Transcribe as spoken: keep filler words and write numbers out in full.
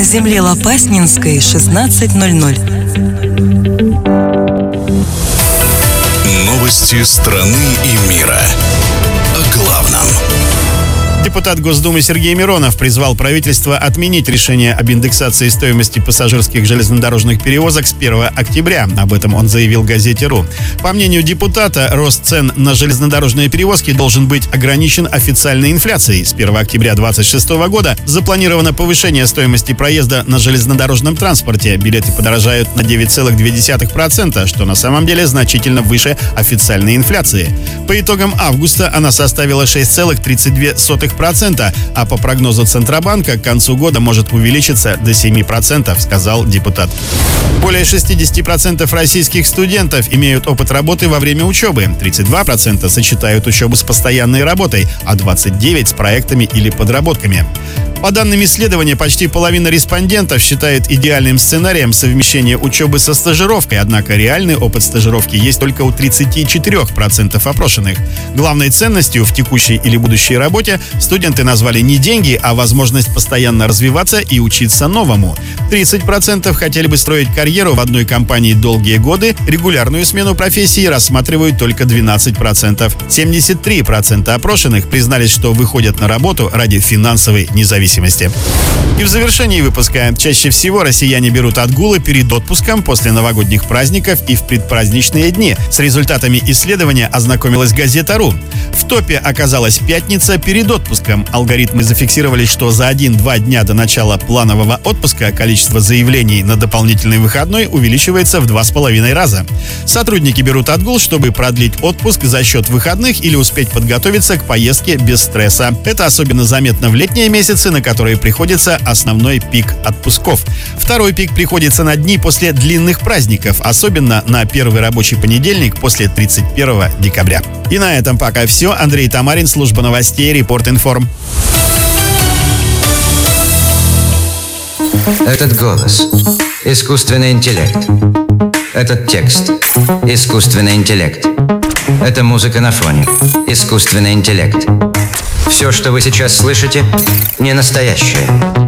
земле Лопаснинской, шестнадцать ноль ноль. Новости страны и мира. О главном. Депутат Госдумы Сергей Миронов призвал правительство отменить решение об индексации стоимости пассажирских железнодорожных перевозок с первого октября. Об этом он заявил газете РУ. По мнению депутата, рост цен на железнодорожные перевозки должен быть ограничен официальной инфляцией. С первого октября две тысячи двадцать шестого года запланировано повышение стоимости проезда на железнодорожном транспорте. Билеты подорожают на девять целых две десятых процента, что на самом деле значительно выше официальной инфляции. По итогам августа она составила шесть целых тридцать две сотых процента, а по прогнозу Центробанка к концу года может увеличиться до семи процентов, сказал депутат. Более шестьдесят процентов российских студентов имеют опыт работы во время учебы, тридцать два процента сочетают учебу с постоянной работой, а двадцать девять процентов с проектами или подработками. По данным исследования, почти половина респондентов считает идеальным сценарием совмещение учебы со стажировкой, однако реальный опыт стажировки есть только у тридцати четырёх процентов опрошенных. Главной ценностью в текущей или будущей работе студенты назвали не деньги, а возможность постоянно развиваться и учиться новому. тридцать процентов хотели бы строить карьеру в одной компании долгие годы, регулярную смену профессии рассматривают только двенадцать процентов. семьдесят три процента опрошенных признались, что выходят на работу ради финансовой независимости. И в завершении выпуска. Чаще всего россияне берут отгулы перед отпуском, после новогодних праздников и в предпраздничные дни. С результатами исследования ознакомилась газета РУ. В топе оказалась пятница перед отпуском. Алгоритмы зафиксировали, что за один-два дня до начала планового отпуска количество заявлений на дополнительный выходной увеличивается в два с половиной раза. Сотрудники берут отгул, чтобы продлить отпуск за счет выходных или успеть подготовиться к поездке без стресса. Это особенно заметно в летние месяцы, на которые приходится основной пик отпусков. Второй пик приходится на дни после длинных праздников, особенно на первый рабочий понедельник после тридцать первого декабря. И на этом пока все. Андрей Тамарин, служба новостей, Репорт-Информ. Этот голос – искусственный интеллект. Этот текст – искусственный интеллект. Эта музыка на фоне – искусственный интеллект. Все, что вы сейчас слышите, не настоящее.